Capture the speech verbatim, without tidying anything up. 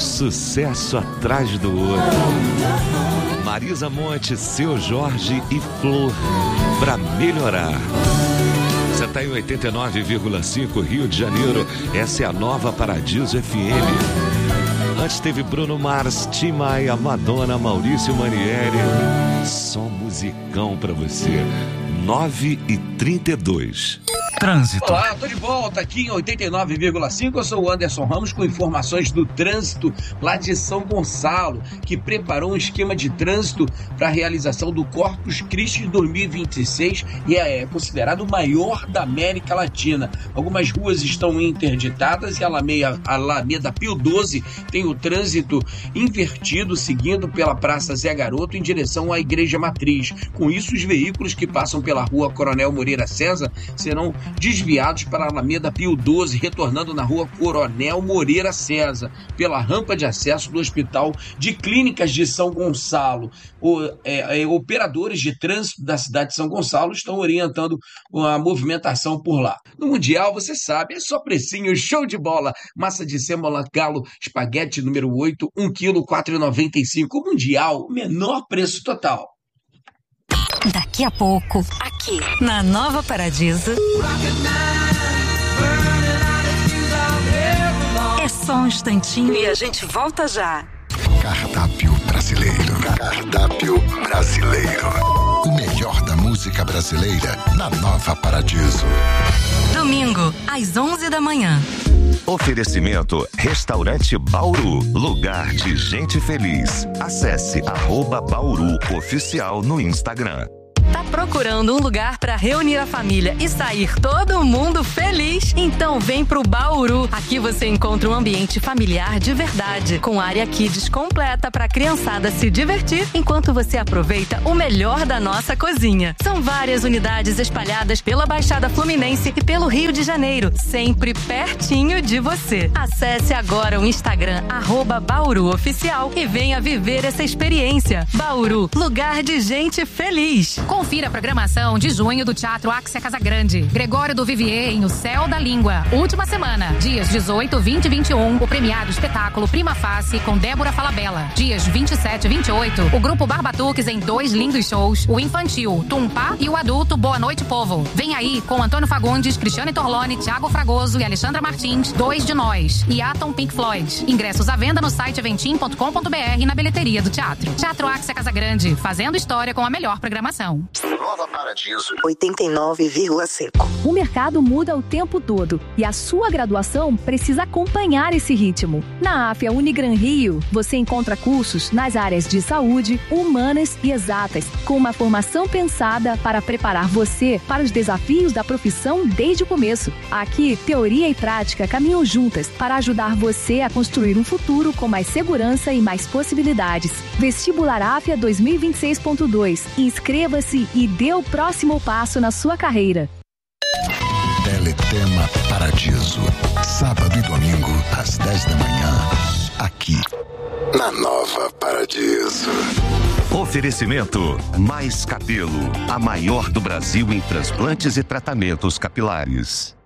sucesso atrás do outro. Marisa Monte, Seu Jorge e Flor, pra melhorar. Você tá em oitenta e nove vírgula cinco Rio de Janeiro. Essa é a Nova Paradiso F M. Antes teve Bruno Mars, Tim Maia, Madonna, Maurício Manieri. Só musicão pra você. nove e trinta e dois. Trânsito. Olá, tô de volta aqui em oitenta e nove vírgula cinco. Eu sou o Anderson Ramos com informações do trânsito lá de São Gonçalo, que preparou um esquema de trânsito para a realização do Corpus Christi dois mil e vinte e seis e é considerado o maior da América Latina. Algumas ruas estão interditadas e a Alameda, a Alameda Pio doze tem o trânsito invertido, seguindo pela Praça Zé Garoto em direção à Igreja Matriz. Com isso, os veículos que passam pela Rua Coronel Moreira César serão desviados para a Alameda Pio doze, retornando na Rua Coronel Moreira César, pela rampa de acesso do Hospital de Clínicas de São Gonçalo. O, é, é, operadores de trânsito da cidade de São Gonçalo estão orientando a movimentação por lá. No Mundial, você sabe, é só precinho, show de bola. Massa de sêmola galo, espaguete número oito, um quilo, quatro reais e noventa e cinco centavos. Mundial, menor preço total. Daqui a pouco, aqui na Nova Paradiso. É só um instantinho e a gente volta já. Cardápio brasileiro. Cardápio brasileiro. O melhor da música brasileira na Nova Paradiso. Domingo, às onze da manhã. Oferecimento Restaurante Bauru, lugar de gente feliz. Acesse arroba Bauru Oficial no Instagram. Tá procurando um lugar para reunir a família e sair todo mundo feliz? Então vem pro Bauru. Aqui você encontra um ambiente familiar de verdade, com área kids completa para criançada se divertir, enquanto você aproveita o melhor da nossa cozinha. São várias unidades espalhadas pela Baixada Fluminense e pelo Rio de Janeiro, sempre pertinho de você. Acesse agora o Instagram arroba Bauru Oficial e venha viver essa experiência. Bauru, lugar de gente feliz. Confira a programação de junho do Teatro Axia Casagrande. Gregório do Vivier em O Céu da Língua. Última semana, dias dezoito, vinte e vinte e um, o premiado espetáculo Prima Face com Débora Falabella. Dias vinte e sete e vinte e oito, o grupo Barbatuques em dois lindos shows, o infantil Tumpá e o adulto Boa Noite Povo. Vem aí com Antônio Fagundes, Cristiane Torlone, Thiago Fragoso e Alexandra Martins, Dois de Nós e Atom Pink Floyd. Ingressos à venda no site eventim ponto com ponto br e na bilheteria do teatro. Teatro Axia Casagrande, fazendo história com a melhor programação. Nova Paradiso. oitenta e nove vírgula cinco. O mercado muda o tempo todo e a sua graduação precisa acompanhar esse ritmo. Na A F A Unigran Rio, você encontra cursos nas áreas de saúde, humanas e exatas, com uma formação pensada para preparar você para os desafios da profissão desde o começo. Aqui, teoria e prática caminham juntas para ajudar você a construir um futuro com mais segurança e mais possibilidades. Vestibular A F A dois mil e vinte e seis ponto dois. Inscreva-se e dê o próximo passo na sua carreira. Teletema Paradiso. Sábado e domingo, às dez da manhã. Aqui, na Nova Paradiso. Oferecimento Mais Cabelo, a maior do Brasil em transplantes e tratamentos capilares.